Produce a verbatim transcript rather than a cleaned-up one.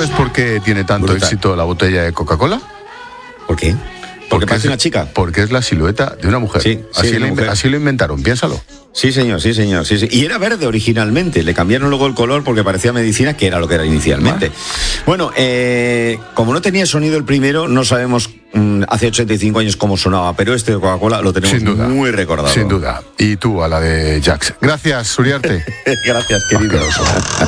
sabes por qué tiene tanto Brutal. éxito la botella de Coca-Cola? ¿Por qué? Porque parece es, una chica. Porque es la silueta de una mujer. Sí, así, sí, lo, una mujer. así lo inventaron, piénsalo. Sí, señor, sí, señor, sí, sí. Y era verde originalmente, le cambiaron luego el color porque parecía medicina, que era lo que era inicialmente. ¿Vale? Bueno, eh, como no tenía sonido el primero, no sabemos mmm, hace ochenta y cinco años cómo sonaba, pero este de Coca-Cola lo tenemos sin duda, muy recordado. Sin duda. Y tú a la de Jax. Gracias, Uriarte. Gracias, querido.